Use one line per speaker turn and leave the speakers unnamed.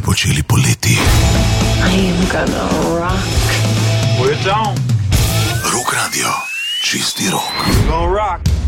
počeli poleti?
I'm gonna rock.
We're down.
Rock Radio, čisti rok.
We're gonna rock.